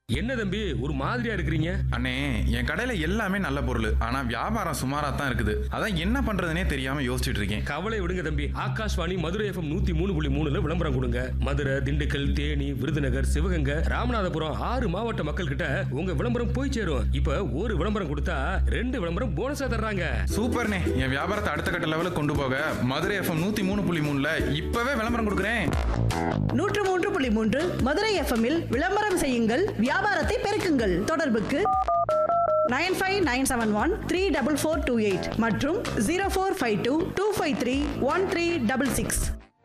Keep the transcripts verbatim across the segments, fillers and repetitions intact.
என்ன தம்பி ஒரு மாதிரியா இருக்கிறீங்க? அண்ணே, என் கடையில எல்லாமே நல்ல பொருள். ஆனா வியாபாரம் சுமாரா தான் இருக்குது. அதான் என்ன பண்றதுனே தெரியாம யோசிச்சுட்டு இருக்கேன். கவலை விடுங்க தம்பி. ஆகாஷ்வாணி மதுரை எஃப்எம் நூத்தி மூணு புள்ளி மூணுல விளம்பரம் கொடுங்க. மதுரை, திண்டுக்கல், தேனி, விருதுநகர், சிவகங்கை, ராமநாதபுரம் ஆறு மாவட்ட மக்கள் கிட்ட உங்க விளம்பரம் போய் சேரும். இப்ப ஒரு விளம்பரம் கொடுத்தா ரெண்டு விளம்பரம் போனஸா தர்றாங்க. சூப்பர்ண்ணே, என் வியாபாரத்தை அடுத்த கட்ட லெவலுக்கு கொண்டு போக மதுரை எஃப்எம் நூத்தி மூணு புள்ளி மூணுல இப்பவே விளம்பரம் கொடுக்குறேன். நூற்று மூன்று புள்ளி மூன்று மதுரை எஃப்எம்மில் விளம்பரம் செய்யுங்கள், வியாபாரத்தை பெருக்குங்கள். தொடர்புக்கு nine five nine seven one three double four two eight மற்றும் zero four five two two five three one three double six.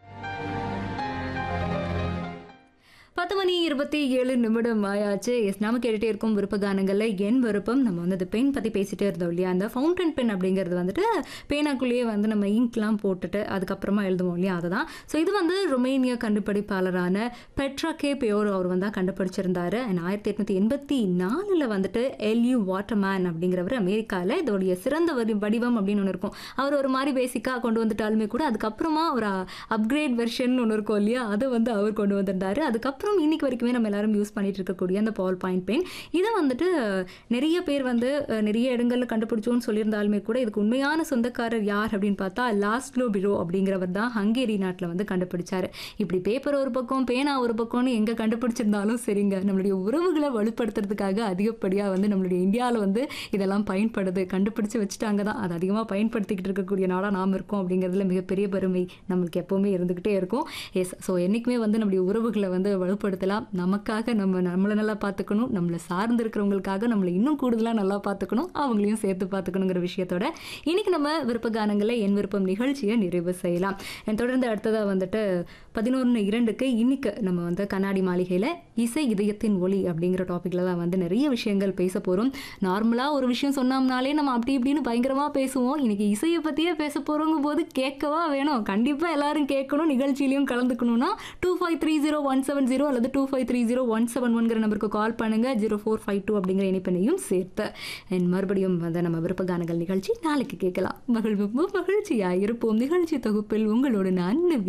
பத்து மணி இருபத்தி ஏழு நிமிடம் ஆயாச்சு. எஸ், நாம கேட்டுகிட்டே இருக்கும் விருப்ப கானங்களில் என் விருப்பம். நம்ம வந்து பென் பற்றி பேசிகிட்டே இருந்தோம் இல்லையா? அந்த ஃபவுண்டன் பென் அப்படிங்கிறது வந்துட்டு பேனாக்குள்ளேயே வந்து நம்ம இங்க்லாம் போட்டுட்டு அதுக்கப்புறமா எழுதுவோம் இல்லையா? அதுதான். ஸோ இது வந்து ரொமேனியா கண்டுபிடிப்பாளரான பெட்ரா கே பியோர் அவர் வந்து கண்டுபிடிச்சிருந்தாரு. அண்ட் ஆயிரத்தி எட்நூற்றி எண்பத்தி நாலில் வந்துட்டு எல்யூ வாட்டர்மேன் அப்படிங்கிறவர் அமெரிக்காவில் இதோடைய சிறந்த வடி வடிவம் அப்படின்னு ஒன்று இருக்கும். அவர் ஒரு மாதிரி பேசிக்காக கொண்டு வந்துட்டாலுமே கூட அதுக்கப்புறமா ஒரு அப்கிரேட் வெர்ஷன் ஒன்று இருக்கும் இல்லையா? அதை வந்து அவர் கொண்டு வந்திருந்தாரு. அதுக்கப்புறம் இன்னைக்கு வரைக்குமே நம்ம எல்லாரும் யூஸ் பண்ணிட்டு இருக்கக்கூடிய அந்த பால் பாயிண்ட் பென், இதை வந்துட்டு நிறைய பேர் வந்து நிறைய இடங்களில் கண்டுபிடிச்சோன்னு சொல்லியிருந்தாலுமே கூட இதுக்கு உண்மையான சொந்தக்காரர் யார் அப்படின்னு பார்த்தா லாஸ்லோ பிரோ அப்படிங்கிறவர் தான் ஹங்கேரி நாட்டில் வந்து கண்டுபிடிச்சாரு. இப்படி பேப்பர் ஒரு பக்கம் பேனா ஒரு பக்கம்னு எங்கே கண்டுபிடிச்சிருந்தாலும் சரிங்க, நம்மளுடைய உறவுகளை வலுப்படுத்துறதுக்காக அதிகப்படியாக வந்து நம்மளுடைய இந்தியாவில் வந்து இதெல்லாம் பயன்படுது. கண்டுபிடிச்சு வச்சுட்டாங்க தான், அது அதிகமாக பயன்படுத்திக்கிட்டு இருக்கக்கூடிய நாடாக நாம் இருக்கோம் அப்படிங்கிறதுல மிகப்பெரிய பெருமை நம்மளுக்கு எப்போவுமே இருந்துக்கிட்டே இருக்கும். எஸ், ஸோ என்றைக்குமே வந்து நம்மளுடைய உறவுகளை வந்து வலுப்படுத்தலாம். நமக்காக நம்ம நம்மளை நல்லா பார்த்துக்கணும், நம்மளை சார்ந்து இருக்கிறவங்களுக்காக நம்மளை இன்னும் கூடுதலாக நல்லா பார்த்துக்கணும், அவங்களையும் சேர்த்து பார்த்துக்கணுங்கிற விஷயத்தோட இன்னைக்கு நம்ம விருப்ப கானங்களில் என் விருப்பம் நிகழ்ச்சியை நிறைவு செய்யலாம். தொடர்ந்து அடுத்ததாக வந்துட்டு பதினொன்று இரண்டுக்கு இன்னைக்கு நம்ம வந்து கண்ணாடி மாளிகையில் இசை இதயத்தின் ஒளி அப்படிங்கிற டாப்பிக்கில் தான் வந்து நிறைய விஷயங்கள் பேச போகிறோம். நார்மலாக ஒரு விஷயம் சொன்னோம்னாலே நம்ம அப்படி இப்படின்னு பயங்கரமாக பேசுவோம். இன்னைக்கு இசையை பற்றியே பேச போகிறவங்க போது கேட்கவா வேணும், கண்டிப்பாக எல்லாரும் கேட்கணும், நிகழ்ச்சியிலையும் கலந்துக்கணும்னா two five three zero one seven zero அல்லது two five three zero one seven ஒன்கிற நம்பருக்கு கால் பண்ணுங்க. ஜீரோ ஃபோர் ஃபைவ் டூ அப்படிங்கிற இணைப்பினையும் சேர்த்து மறுபடியும் வந்து நம்ம விருப்ப கானங்கள் நிகழ்ச்சி நாளைக்கு கேட்கலாம். மகிழ்வு மகிழ்ச்சியா இருப்போம் நிகழ்ச்சி தொகுப்பில் உங்களோடு நான்